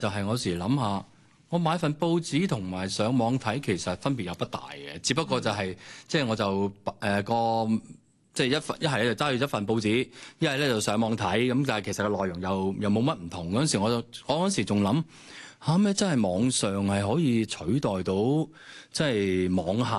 就係我時諗下，我買份報紙同埋上網睇其實分別又不大嘅，只不過就係即係我就即係一係咧就揸住一份報紙，一係咧就上網睇，咁但係其實個內容又冇乜唔同。嗰陣時我嗰時仲諗嚇咩真係網上係可以取代到即係網下